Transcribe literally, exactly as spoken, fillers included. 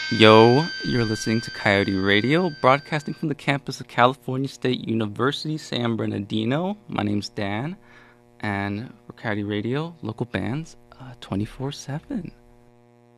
Yo, you're listening to Coyote Radio, broadcasting from the campus of California State University, San Bernardino. My name's Dan, and for Coyote Radio, local bands, uh, twenty-four seven.